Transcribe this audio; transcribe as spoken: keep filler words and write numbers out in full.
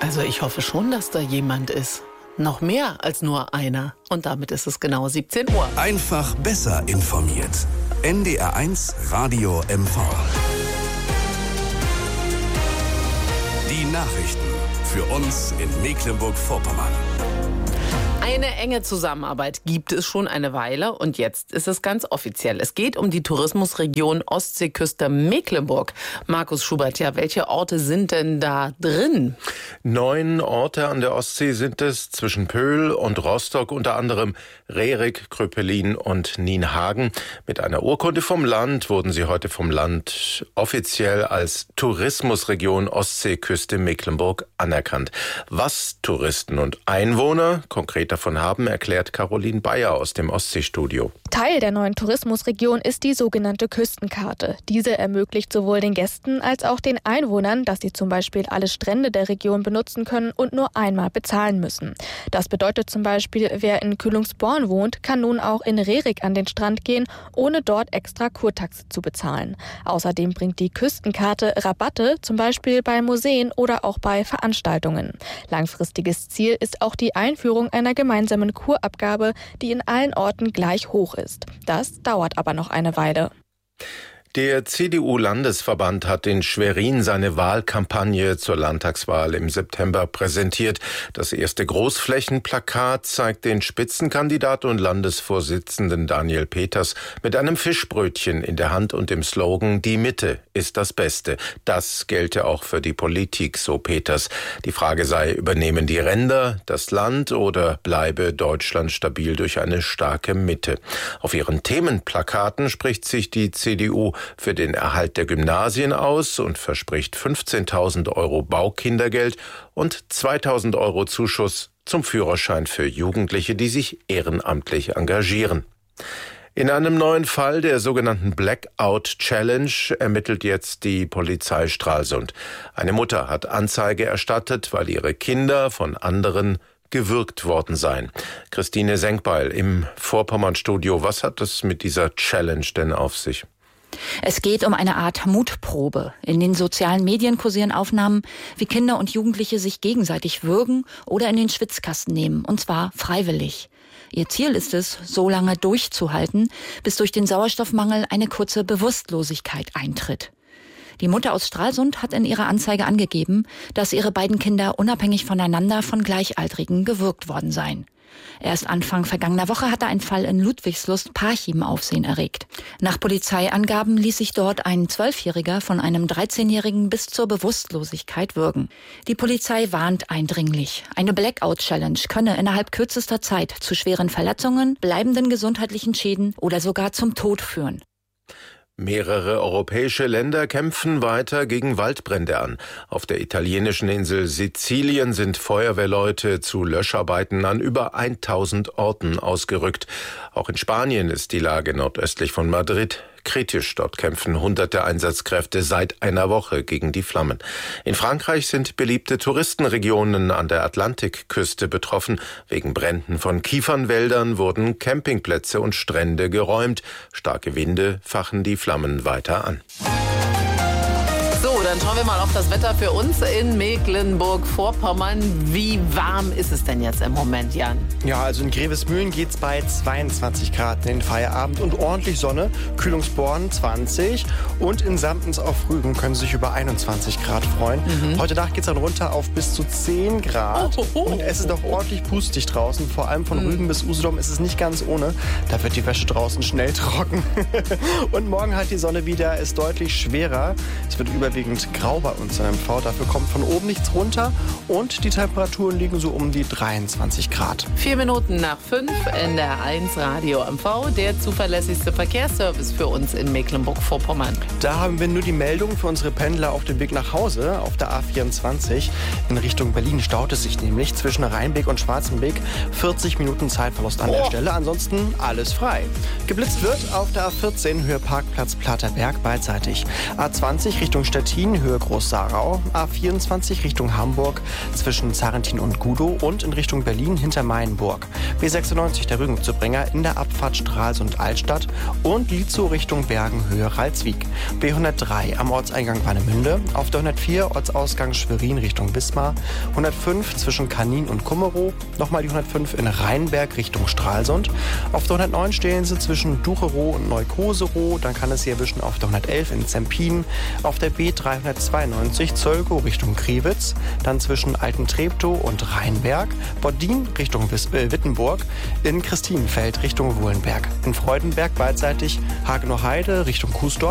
Also ich hoffe schon, dass da jemand ist. Noch mehr als nur einer. Und damit ist es genau siebzehn Uhr. Einfach besser informiert. N D R eins Radio M V. Die Nachrichten für uns in Mecklenburg-Vorpommern. Eine enge Zusammenarbeit gibt es schon eine Weile und jetzt ist es ganz offiziell. Es geht um die Tourismusregion Ostseeküste Mecklenburg. Markus Schubert, ja, welche Orte sind denn da drin? Neun Orte an der Ostsee sind es, zwischen Pöhl und Rostock, unter anderem Rerik, Kröpelin und Nienhagen. Mit einer Urkunde vom Land wurden sie heute vom Land offiziell als Tourismusregion Ostseeküste Mecklenburg anerkannt. Was Touristen und Einwohner konkret davon haben, erklärt Caroline Bayer aus dem Ostseestudio. Teil der neuen Tourismusregion ist die sogenannte Küstenkarte. Diese ermöglicht sowohl den Gästen als auch den Einwohnern, dass sie zum Beispiel alle Strände der Region benutzen können und nur einmal bezahlen müssen. Das bedeutet zum Beispiel, wer in Kühlungsborn wohnt, kann nun auch in Rerik an den Strand gehen, ohne dort extra Kurtaxe zu bezahlen. Außerdem bringt die Küstenkarte Rabatte, zum Beispiel bei Museen oder auch bei Veranstaltungen. Langfristiges Ziel ist auch die Einführung einer gemeinsamen Kurabgabe, die in allen Orten gleich hoch ist. Das dauert aber noch eine Weile. Der C D U-Landesverband hat in Schwerin seine Wahlkampagne zur Landtagswahl im September präsentiert. Das erste Großflächenplakat zeigt den Spitzenkandidat und Landesvorsitzenden Daniel Peters mit einem Fischbrötchen in der Hand und dem Slogan „Die Mitte ist das Beste". Das gelte auch für die Politik, so Peters. Die Frage sei, übernehmen die Ränder das Land oder bleibe Deutschland stabil durch eine starke Mitte? Auf ihren Themenplakaten spricht sich die C D U für den Erhalt der Gymnasien aus und verspricht fünfzehntausend Euro Baukindergeld und zweitausend Euro Zuschuss zum Führerschein für Jugendliche, die sich ehrenamtlich engagieren. In einem neuen Fall der sogenannten Blackout Challenge ermittelt jetzt die Polizei Stralsund. Eine Mutter hat Anzeige erstattet, weil ihre Kinder von anderen gewürgt worden seien. Christine Senkbeil im Vorpommern-Studio. Was hat es mit dieser Challenge denn auf sich? Es geht um eine Art Mutprobe. In den sozialen Medien kursieren Aufnahmen, wie Kinder und Jugendliche sich gegenseitig würgen oder in den Schwitzkasten nehmen, und zwar freiwillig. Ihr Ziel ist es, so lange durchzuhalten, bis durch den Sauerstoffmangel eine kurze Bewusstlosigkeit eintritt. Die Mutter aus Stralsund hat in ihrer Anzeige angegeben, dass ihre beiden Kinder unabhängig voneinander von Gleichaltrigen gewürgt worden seien. Erst Anfang vergangener Woche hatte ein Fall in Ludwigslust-Parchim Aufsehen erregt. Nach Polizeiangaben ließ sich dort ein Zwölfjähriger von einem dreizehnjährigen bis zur Bewusstlosigkeit würgen. Die Polizei warnt eindringlich. Eine Blackout-Challenge könne innerhalb kürzester Zeit zu schweren Verletzungen, bleibenden gesundheitlichen Schäden oder sogar zum Tod führen. Mehrere europäische Länder kämpfen weiter gegen Waldbrände an. Auf der italienischen Insel Sizilien sind Feuerwehrleute zu Löscharbeiten an über tausend Orten ausgerückt. Auch in Spanien ist die Lage nordöstlich von Madrid kritisch. Dort kämpfen hunderte Einsatzkräfte seit einer Woche gegen die Flammen. In Frankreich sind beliebte Touristenregionen an der Atlantikküste betroffen. Wegen Bränden von Kiefernwäldern wurden Campingplätze und Strände geräumt. Starke Winde fachen die Flammen weiter an. So, dann schauen wir mal auf das Wetter für uns in Mecklenburg-Vorpommern. Wie warm ist es denn jetzt im Moment, Jan? Ja, also in Grevesmühlen geht's bei zweiundzwanzig Grad in den Feierabend und ordentlich Sonne. Kühlungsborn zwanzig und in Samptens auf Rügen können Sie sich über einundzwanzig Grad freuen. Mhm. Heute Nacht geht's dann runter auf bis zu zehn Grad. Oh, oh, oh. Und es ist auch ordentlich pustig draußen. Vor allem von mhm. Rügen bis Usedom ist es nicht ganz ohne. Da wird die Wäsche draußen schnell trocken. Und morgen hat die Sonne wieder, ist deutlich schwerer. Es wird überwiegend grau bei uns in M V. Dafür kommt von oben nichts runter und die Temperaturen liegen so um die dreiundzwanzig Grad. Vier Minuten nach fünf in der eins Radio M V, der zuverlässigste Verkehrsservice für uns in Mecklenburg-Vorpommern. Da haben wir nur die Meldung für unsere Pendler auf dem Weg nach Hause. Auf der A vierundzwanzig in Richtung Berlin staut es sich nämlich zwischen Rheinbeck und Schwarzenbeck. vierzig Minuten Zeitverlust an oh. der Stelle. Ansonsten alles frei. Geblitzt wird auf der A vierzehn Höhe Parkplatz Platterberg beidseitig. A zwanzig Richtung Stettin Berlin, Höhe Groß-Sarau. A vierundzwanzig Richtung Hamburg zwischen Zarentin und Gudow und in Richtung Berlin hinter Mainburg. B sechsundneunzig der Rügenzubringer in der Abfahrt Stralsund-Altstadt und Lietzow Richtung Bergen, Höhe Ralswiek. B hundertdrei am Ortseingang Warnemünde. Auf der hundertvier Ortsausgang Schwerin Richtung Wismar. hundertfünf zwischen Kanin und Kummerow. Nochmal die hundertfünf in Rheinberg Richtung Stralsund. Auf der hundertneun stehen sie zwischen Ducherow und Neukoserow. Dann kann es sie erwischen auf der hundertelf in Zempin. Auf der B dreihundertzweiundneunzig Zölkow Richtung Kriwitz. Dann zwischen Altentreptow und Rheinberg. Boddin Richtung Wis- äh, Wittenburg. In Christinenfeld Richtung Wohlenberg. In Freudenberg beidseitig Hagenow Heide Richtung Kuesdorf.